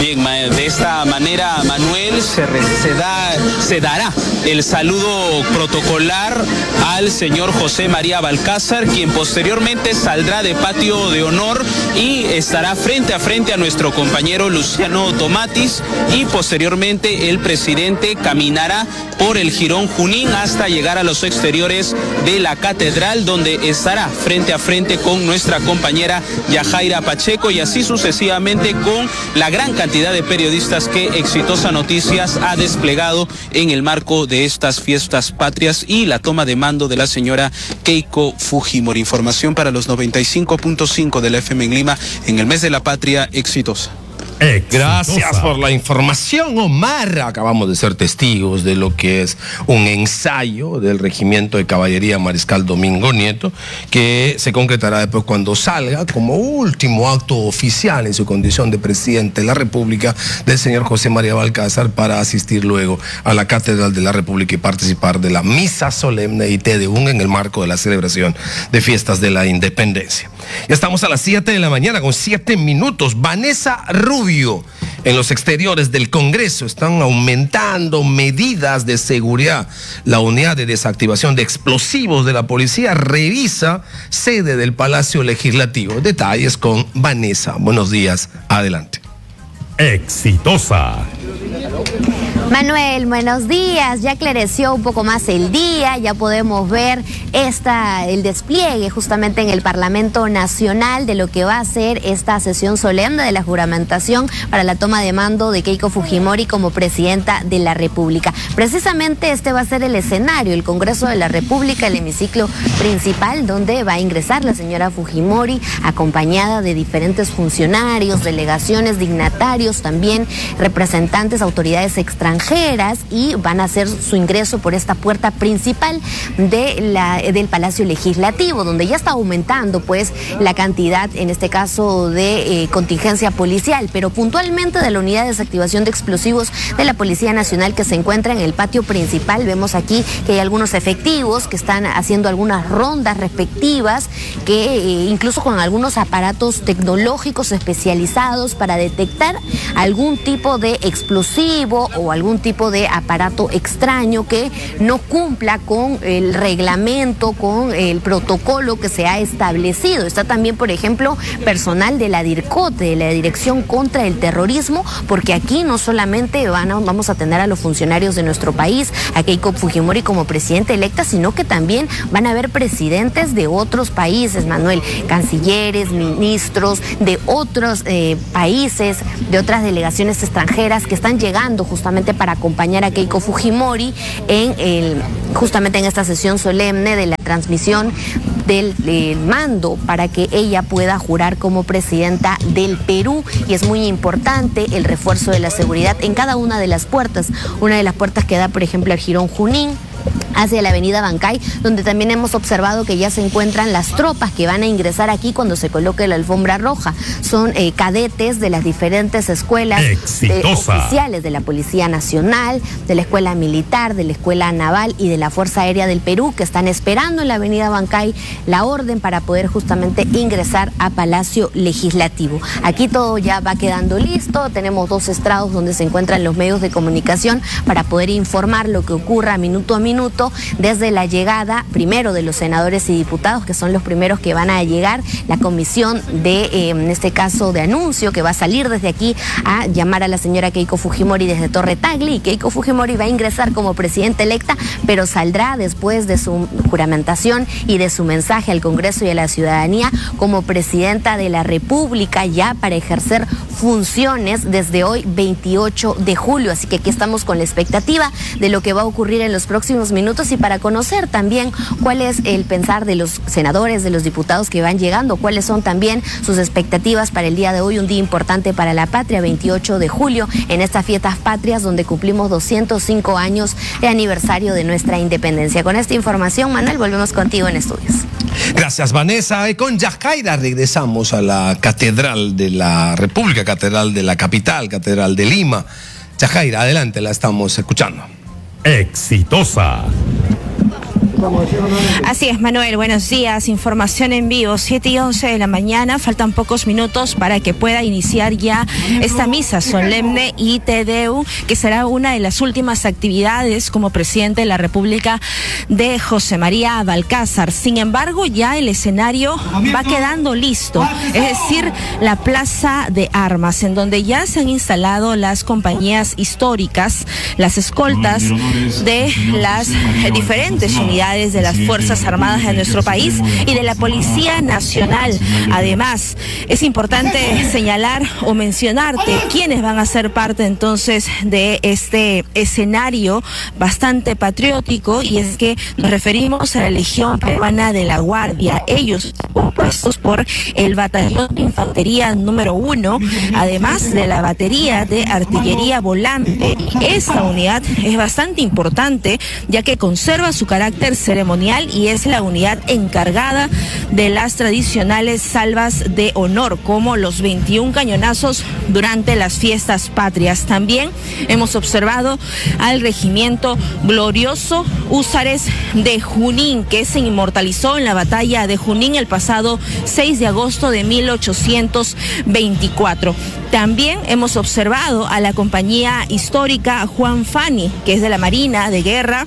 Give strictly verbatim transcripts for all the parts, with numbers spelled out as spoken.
Bien, de esta manera, Manuel, se, se, da, se dará el saludo protocolar al señor José María Balcázar, quien posteriormente saldrá de patio de honor y estará frente a frente a nuestro compañero Luciano Tomatis, y posteriormente el presidente caminará por el Jirón Junín hasta llegar a los exteriores de la catedral, donde estará frente a frente con nuestra compañera Yajaira Pacheco, y así sucesivamente con la gran cantidad de periodistas que Exitosa Noticias ha desplegado en el marco de estas fiestas patrias y la toma de mando de la señora Keiko Fujimori. Información para los noventa y cinco punto cinco de la F M en Lima en el mes de la patria exitosa. Gracias por la información, Omar. Acabamos de ser testigos de lo que es un ensayo del Regimiento de Caballería Mariscal Domingo Nieto, que se concretará después cuando salga como último acto oficial en su condición de presidente de la República del señor José María Balcázar, para asistir luego a la Catedral de la República y participar de la misa solemne y Te Deum en el marco de la celebración de fiestas de la independencia. Ya estamos a las siete de la mañana con siete minutos. Vanessa Rubio. En los exteriores del Congreso están aumentando medidas de seguridad. La unidad de desactivación de explosivos de la policía revisa sede del Palacio Legislativo. Detalles con Vanessa. Buenos días. Adelante. Exitosa. Manuel, buenos días. Ya aclareció un poco más el día, ya podemos ver esta, el despliegue justamente en el Parlamento Nacional de lo que va a ser esta sesión solemne de la juramentación para la toma de mando de Keiko Fujimori como presidenta de la República. Precisamente este va a ser el escenario, el Congreso de la República, el hemiciclo principal, donde va a ingresar la señora Fujimori acompañada de diferentes funcionarios, delegaciones, dignatarios, también representantes, autoridades extranjeras, y van a hacer su ingreso por esta puerta principal de la, del Palacio Legislativo, donde ya está aumentando pues la cantidad, en este caso, de eh, contingencia policial, pero puntualmente de la unidad de desactivación de explosivos de la Policía Nacional, que se encuentra en el patio principal. Vemos aquí que hay algunos efectivos que están haciendo algunas rondas respectivas, que eh, incluso con algunos aparatos tecnológicos especializados para detectar algún tipo de explosivo o algún tipo de aparato extraño que no cumpla con el reglamento, con el protocolo que se ha establecido. Está también, por ejemplo, personal de la DIRCOTE, de la Dirección contra el Terrorismo, porque aquí no solamente van a, vamos a tener a los funcionarios de nuestro país, a Keiko Fujimori como presidenta electa, sino que también van a haber presidentes de otros países, Manuel, cancilleres, ministros de otros eh, países, de otras delegaciones extranjeras que están llegando justamente para acompañar a Keiko Fujimori en el, justamente en esta sesión solemne de la transmisión del, del mando para que ella pueda jurar como presidenta del Perú. Y es muy importante el refuerzo de la seguridad en cada una de las puertas. Una de las puertas que da, por ejemplo, al Jirón Junín, hacia la avenida Bancay, donde también hemos observado que ya se encuentran las tropas que van a ingresar aquí cuando se coloque la alfombra roja. Son eh, cadetes de las diferentes escuelas de, oficiales de la Policía Nacional, de la Escuela Militar, de la Escuela Naval y de la Fuerza Aérea del Perú, que están esperando en la avenida Bancay la orden para poder justamente ingresar a Palacio Legislativo. Aquí todo ya va quedando listo. Tenemos dos estrados donde se encuentran los medios de comunicación para poder informar lo que ocurra minuto a minuto desde la llegada primero de los senadores y diputados, que son los primeros que van a llegar, la comisión de, eh, en este caso, de anuncio, que va a salir desde aquí a llamar a la señora Keiko Fujimori desde Torre Tagle, y Keiko Fujimori va a ingresar como presidenta electa, pero saldrá después de su juramentación y de su mensaje al Congreso y a la ciudadanía como presidenta de la República, ya para ejercer funciones desde hoy veintiocho de julio. Así que aquí estamos con la expectativa de lo que va a ocurrir en los próximos minutos, y para conocer también cuál es el pensar de los senadores, de los diputados que van llegando, cuáles son también sus expectativas para el día de hoy, un día importante para la patria, veintiocho de julio, en estas fiestas patrias donde cumplimos doscientos cinco años de aniversario de nuestra independencia. Con esta información, Manuel, volvemos contigo en estudios. Gracias, Vanessa. Y con Yajaira regresamos a la Catedral de la República, Catedral de la capital, Catedral de Lima. Yajaira, adelante, la estamos escuchando. Exitosa. Así es, Manuel, buenos días, información en vivo, siete y once de la mañana, faltan pocos minutos para que pueda iniciar ya esta misa solemne y Te Deum, que será una de las últimas actividades como presidente de la República de José María Balcázar. Sin embargo, ya el escenario va quedando listo, es decir, la Plaza de Armas, en donde ya se han instalado las compañías históricas, las escoltas de las diferentes unidades de las Fuerzas Armadas de nuestro país y de la Policía Nacional. Además, es importante señalar o mencionarte quiénes van a ser parte entonces de este escenario bastante patriótico, y es que nos referimos a la Legión Peruana de la Guardia. Ellos compuestos por el Batallón de Infantería número uno, además de la Batería de Artillería Volante. Esta unidad es bastante importante ya que conserva su carácter ceremonial y es la unidad encargada de las tradicionales salvas de honor, como los veintiún cañonazos durante las fiestas patrias. También hemos observado al regimiento glorioso Húsares de Junín, que se inmortalizó en la batalla de Junín el pasado seis de agosto de mil ochocientos veinticuatro. También hemos observado a la compañía histórica Juan Fani, que es de la Marina de Guerra,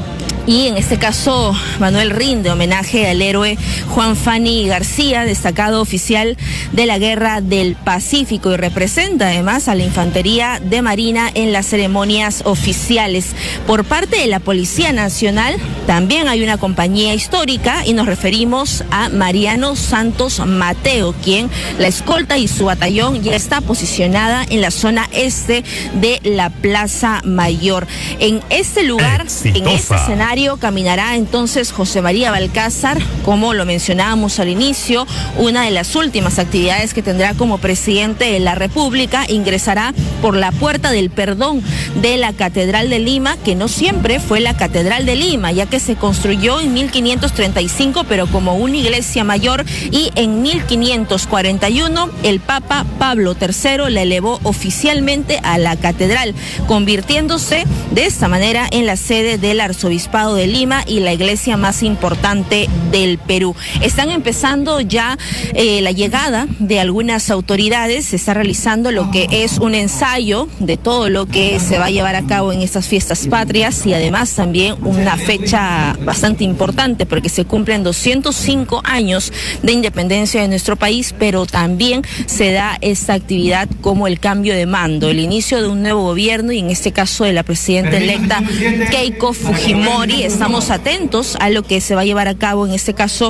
y en este caso Manuel rinde homenaje al héroe Juan Fani García, destacado oficial de la Guerra del Pacífico, y representa además a la Infantería de Marina en las ceremonias oficiales. Por parte de la Policía Nacional también hay una compañía histórica y nos referimos a Mariano Santos Mateo, quien la escolta y su batallón ya está posicionada en la zona este de la Plaza Mayor. En este lugar, Exitosa. en este escenario, caminará entonces José María Balcázar, como lo mencionábamos al inicio, una de las últimas actividades que tendrá como presidente de la República. Ingresará por la Puerta del Perdón de la Catedral de Lima, que no siempre fue la Catedral de Lima, ya que se construyó en mil quinientos treinta y cinco, pero como una iglesia mayor, y en mil quinientos cuarenta y uno el Papa Pablo tercero la elevó oficialmente a la catedral, convirtiéndose de esta manera en la sede del Arzobispado de Lima y la iglesia más importante del Perú. Están empezando ya eh, la llegada de algunas autoridades, se está realizando lo que es un ensayo de todo lo que se va a llevar a cabo en estas fiestas patrias, y además también una fecha bastante importante porque se cumplen doscientos cinco años de independencia de nuestro país, pero también se da esta actividad como el cambio de mando, el inicio de un nuevo gobierno, y en este caso de la presidenta electa Keiko Fujimori. Estamos atentos a lo que se va a llevar a cabo en este caso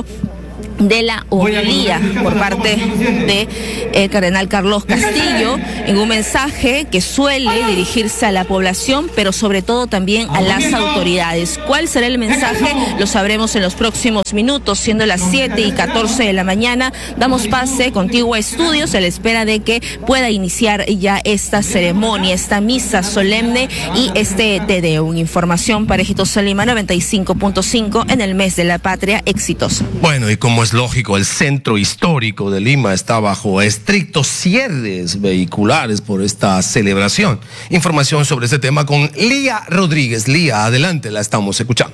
de la homilía por parte de el cardenal Carlos Castillo, en un mensaje que suele dirigirse a la población, pero sobre todo también a las autoridades. ¿Cuál será el mensaje? Lo sabremos en los próximos minutos, siendo las siete y catorce de la mañana. Damos pase contigo a estudios a la espera de que pueda iniciar ya esta ceremonia, esta misa solemne y este Te Deum. Información para Exitosa Lima noventa y cinco punto cinco en el mes de la patria. Exitosa. Bueno, y como es lógico, el centro histórico de Lima está bajo estrictos cierres vehiculares por esta celebración. Información sobre este tema con Lía Rodríguez. Lía, adelante, la estamos escuchando.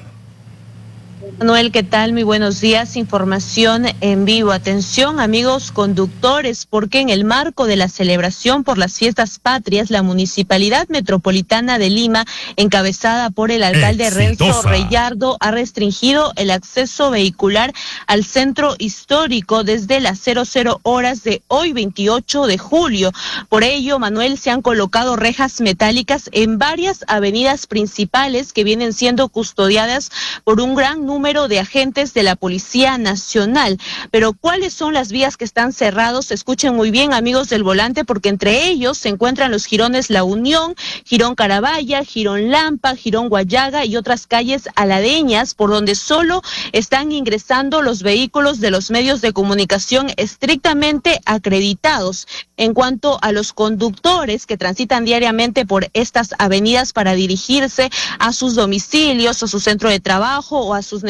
Manuel, ¿qué tal? Muy buenos días. Información en vivo. Atención, amigos conductores, porque en el marco de la celebración por las fiestas patrias, la Municipalidad Metropolitana de Lima, encabezada por el alcalde Exitosa. Renzo Reyardo, ha restringido el acceso vehicular al centro histórico desde las cero cero horas de hoy, veintiocho de julio. Por ello, Manuel, se han colocado rejas metálicas en varias avenidas principales que vienen siendo custodiadas por un gran número de agentes de la Policía Nacional. Pero ¿cuáles son las vías que están cerrados? Escuchen muy bien, amigos del volante, porque entre ellos se encuentran los jirones La Unión, Jirón Carabaya, Jirón Lampa, Jirón Guayaga y otras calles aladeñas, por donde solo están ingresando los vehículos de los medios de comunicación estrictamente acreditados. En cuanto a los conductores que transitan diariamente por estas avenidas para dirigirse a sus domicilios, a su centro de trabajo o a sus negocios,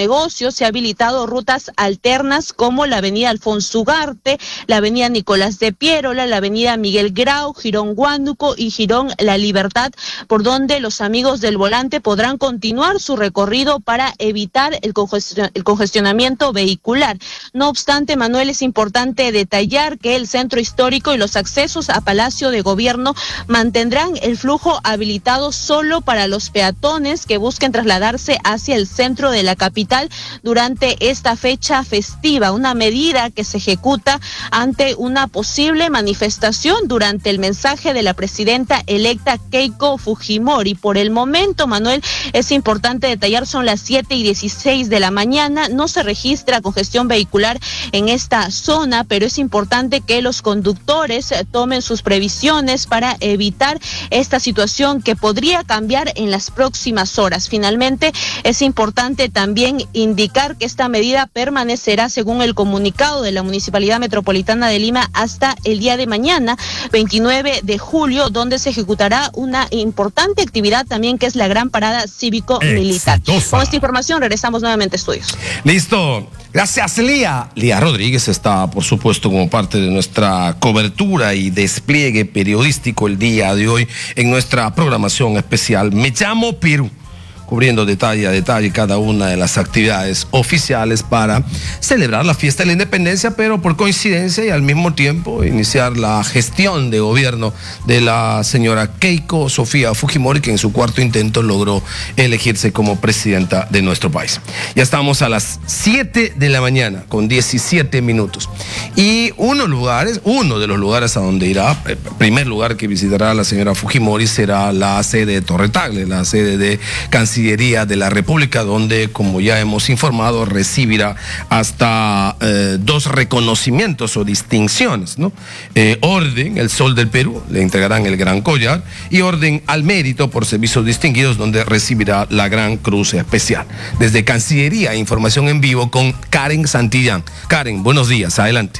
negocios, se ha habilitado rutas alternas como la avenida Alfonso Ugarte, la avenida Nicolás de Piérola, la avenida Miguel Grau, Girón Huánuco y Girón La Libertad, por donde los amigos del volante podrán continuar su recorrido para evitar el, congestion- el congestionamiento vehicular. No obstante, Manuel, es importante detallar que el centro histórico y los accesos a Palacio de Gobierno mantendrán el flujo habilitado solo para los peatones que busquen trasladarse hacia el centro de la capital durante esta fecha festiva, una medida que se ejecuta ante una posible manifestación durante el mensaje de la presidenta electa Keiko Fujimori. Por el momento, Manuel, es importante detallar, son las siete y dieciséis de la mañana, no se registra congestión vehicular en esta zona, pero es importante que los conductores tomen sus previsiones para evitar esta situación que podría cambiar en las próximas horas. Finalmente, es importante también indicar que esta medida permanecerá, según el comunicado de la Municipalidad Metropolitana de Lima, hasta el día de mañana, veintinueve de julio, donde se ejecutará una importante actividad también, que es la gran parada cívico-militar. Exitosa. Con esta información regresamos nuevamente a estudios. Listo. Gracias, Lía. Lía Rodríguez está, por supuesto, como parte de nuestra cobertura y despliegue periodístico el día de hoy en nuestra programación especial Me Llamo Perú, cubriendo detalle a detalle cada una de las actividades oficiales para celebrar la fiesta de la independencia, pero por coincidencia y al mismo tiempo iniciar la gestión de gobierno de la señora Keiko Sofía Fujimori, que en su cuarto intento logró elegirse como presidenta de nuestro país. Ya estamos a las siete de la mañana con diecisiete minutos. Y uno, lugares, uno de los lugares a donde irá, el primer lugar que visitará la señora Fujimori será la sede de Torre Tagle, la sede de Cancillería de la República, donde, como ya hemos informado, recibirá hasta eh, dos reconocimientos o distinciones, ¿no? Eh, orden, el Sol del Perú, le entregarán el Gran Collar, y Orden al Mérito por Servicios Distinguidos, donde recibirá la Gran Cruz Especial. Desde Cancillería, información en vivo con Karen Santillán. Karen, buenos días, adelante.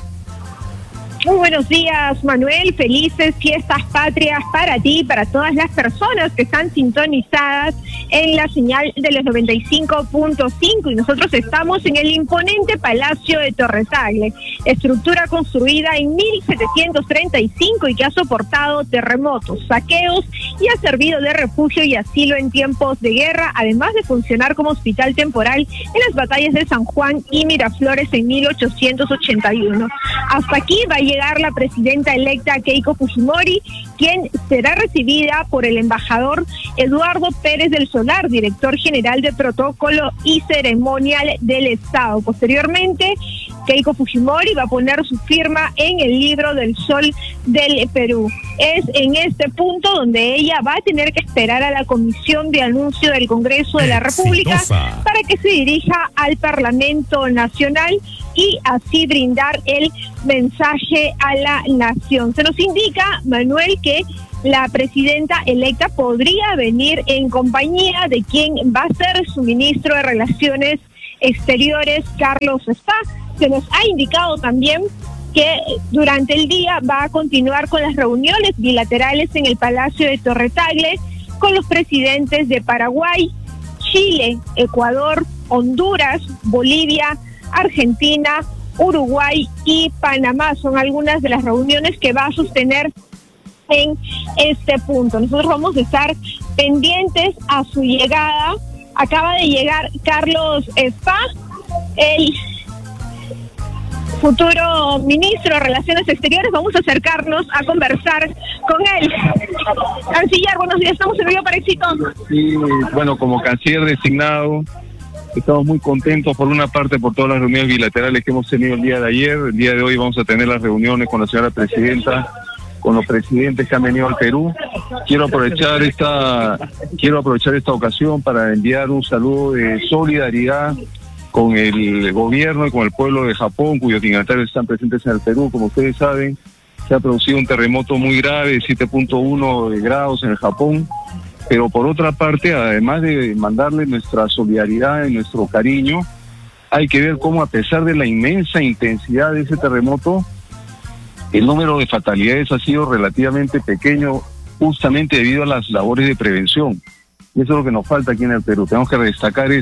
Muy buenos días, Manuel. Felices fiestas patrias para ti y para todas las personas que están sintonizadas en la señal de los noventa y cinco punto cinco, y nosotros estamos en el imponente Palacio de Torre Tagle, estructura construida en mil setecientos treinta y cinco y que ha soportado terremotos, saqueos y ha servido de refugio y asilo en tiempos de guerra, además de funcionar como hospital temporal en las batallas de San Juan y Miraflores en mil ochocientos ochenta y uno. Hasta aquí va a llegar la presidenta electa Keiko Fujimori, quien será recibida por el embajador Eduardo Pérez del Solar, director general de Protocolo y Ceremonial del Estado. Posteriormente, Keiko Fujimori va a poner su firma en el libro del Sol del Perú. Es en este punto donde ella va a tener que esperar a la Comisión de Anuncio del Congreso de la República Exitosa. para que se dirija al Parlamento Nacional y así brindar el mensaje a la nación. Se nos indica, Manuel, que la presidenta electa podría venir en compañía de quien va a ser su ministro de Relaciones Exteriores, Carlos Spa. Se nos ha indicado también que durante el día va a continuar con las reuniones bilaterales en el Palacio de Torre Tagle con los presidentes de Paraguay, Chile, Ecuador, Honduras, Bolivia, Argentina, Uruguay y Panamá. Son algunas de las reuniones que va a sostener en este punto. Nosotros vamos a estar pendientes a su llegada. Acaba de llegar Carlos Spa, el futuro ministro de Relaciones Exteriores. Vamos a acercarnos a conversar con él. Canciller, buenos días, estamos en vivo para Éxito. Sí, bueno, como canciller designado, estamos muy contentos, por una parte, por todas las reuniones bilaterales que hemos tenido el día de ayer. El día de hoy vamos a tener las reuniones con la señora presidenta, con los presidentes que han venido al Perú. Quiero aprovechar esta, quiero aprovechar esta ocasión para enviar un saludo de solidaridad con el gobierno y con el pueblo de Japón, cuyos dignatarios están presentes en el Perú. Como ustedes saben, se ha producido un terremoto muy grave de siete punto uno grados en el Japón. Pero por otra parte, además de mandarle nuestra solidaridad y nuestro cariño, hay que ver cómo, a pesar de la inmensa intensidad de ese terremoto, el número de fatalidades ha sido relativamente pequeño, justamente debido a las labores de prevención. Y eso es lo que nos falta aquí en el Perú. Tenemos que destacar eso.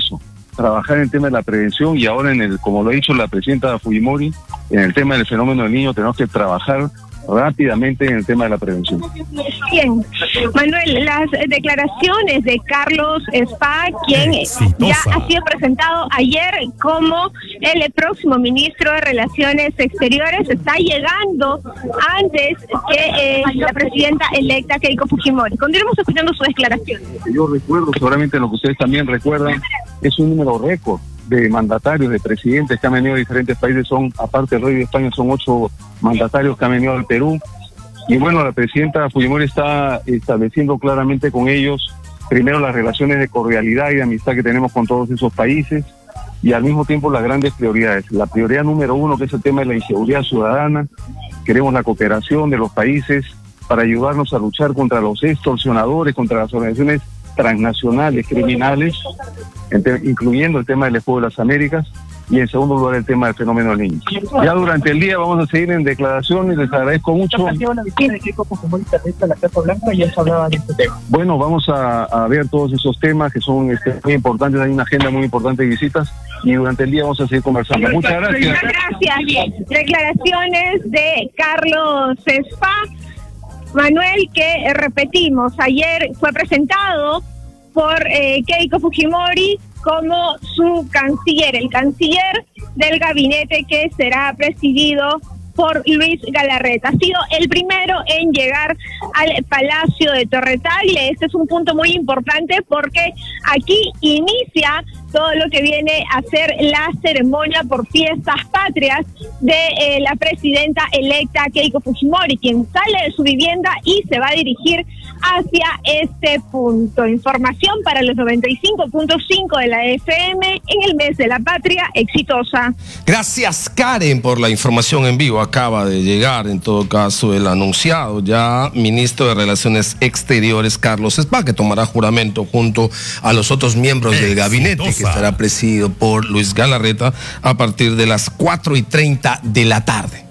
trabajar en el tema de la prevención y ahora en el, como lo ha dicho la presidenta Fujimori, en el tema del fenómeno del niño tenemos que trabajar rápidamente en el tema de la prevención. Bien, Manuel, las declaraciones de Carlos Spa, quien Exitosa. ya ha sido presentado ayer como el próximo ministro de Relaciones Exteriores, está llegando antes que eh, la presidenta electa Keiko Fujimori. Continuemos escuchando su declaración. Yo recuerdo, seguramente lo que ustedes también recuerdan, es un número récord de mandatarios, de presidentes que han venido de diferentes países. Son, aparte del rey de España, son ocho mandatarios que han venido al Perú. Y bueno, la presidenta Fujimori está estableciendo claramente con ellos, primero, las relaciones de cordialidad y de amistad que tenemos con todos esos países, y al mismo tiempo las grandes prioridades. La prioridad número uno, que es el tema de la inseguridad ciudadana. Queremos la cooperación de los países para ayudarnos a luchar contra los extorsionadores, contra las organizaciones transnacionales, criminales, incluyendo el tema del Escudo de las Américas, y en segundo lugar el tema del fenómeno del niño. Ya durante el día vamos a seguir en declaraciones, les agradezco mucho. Bueno, vamos a, a ver todos esos temas que son este, muy importantes, hay una agenda muy importante de visitas, y durante el día vamos a seguir conversando. Muchas gracias. Gracias. Declaraciones de Carlos Spa. Manuel, que eh, repetimos, ayer fue presentado por eh, Keiko Fujimori como su canciller, el canciller del gabinete que será presidido por Luis Galarreta. Ha sido el primero en llegar al Palacio de Torre Tagle. Este es un punto muy importante porque aquí inicia todo lo que viene a ser la ceremonia por fiestas patrias de eh, la presidenta electa Keiko Fujimori, quien sale de su vivienda y se va a dirigir hacia este punto. Información para los noventa y cinco punto cinco de la F M en el mes de la patria. Exitosa. Gracias, Karen, por la información en vivo. Acaba de llegar, en todo caso, el anunciado ya ministro de Relaciones Exteriores, Carlos Spa, que tomará juramento junto a los otros miembros del gabinete, que estará presidido por Luis Galarreta a partir de las cuatro y treinta de la tarde.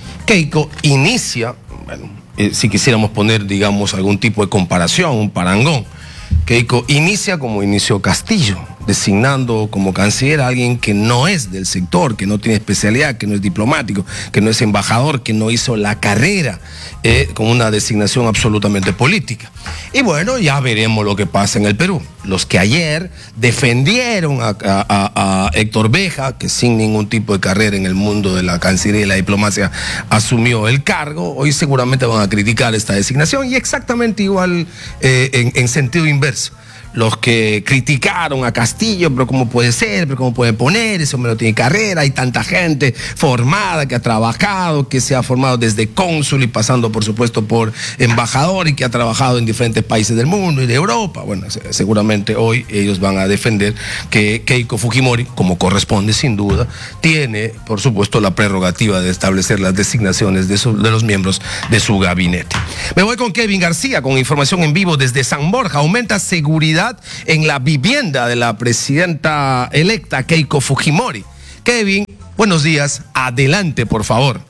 Keiko inicia, bueno, eh, si quisiéramos poner, digamos, algún tipo de comparación, un parangón, Keiko inicia como inició Castillo, designando como canciller a alguien que no es del sector, que no tiene especialidad, que no es diplomático, que no es embajador, que no hizo la carrera, eh, con una designación absolutamente política. Y bueno, ya veremos lo que pasa en el Perú. Los que ayer defendieron a, a, a, a Héctor Beja, que sin ningún tipo de carrera en el mundo de la Cancillería y la diplomacia asumió el cargo, hoy seguramente van a criticar esta designación, y exactamente igual eh, en, en sentido inverso. Los que criticaron a Castillo, pero cómo puede ser, pero cómo puede poner, ese hombre no tiene carrera, hay tanta gente formada que ha trabajado, que se ha formado desde cónsul y pasando por supuesto por embajador, y que ha trabajado en diferentes países del mundo y de Europa. Bueno, seguramente hoy ellos van a defender que Keiko Fujimori, como corresponde sin duda, tiene por supuesto la prerrogativa de establecer las designaciones de, su, de los miembros de su gabinete. Me voy con Kevin García con información en vivo desde San Borja. Aumenta seguridad en la vivienda de la presidenta electa Keiko Fujimori. Kevin, buenos días, adelante por favor.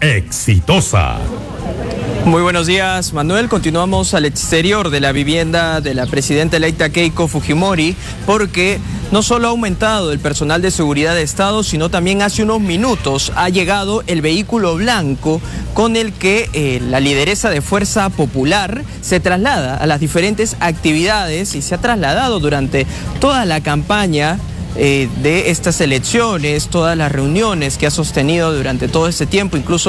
Exitosa. Muy buenos días, Manuel. Continuamos al exterior de la vivienda de la presidenta electa Keiko Fujimori, porque no solo ha aumentado el personal de seguridad de Estado, sino también hace unos minutos ha llegado el vehículo blanco con el que eh, la lideresa de Fuerza Popular se traslada a las diferentes actividades y se ha trasladado durante toda la campaña eh, de estas elecciones, todas las reuniones que ha sostenido durante todo este tiempo, incluso